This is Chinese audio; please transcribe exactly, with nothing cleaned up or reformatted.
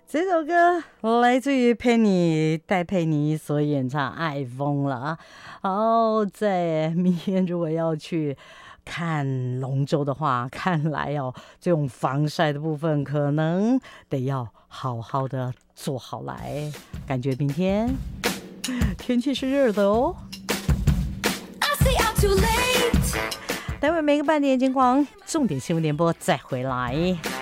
这首歌来自于佩妮戴佩妮所演唱《爱疯了》啊。好，在明天如果要去看龙舟的话，看来哦，这种防晒的部分可能得要好好的做好来。感觉明天天气是热的哦。待会每个半点金光重点新闻联播再回来。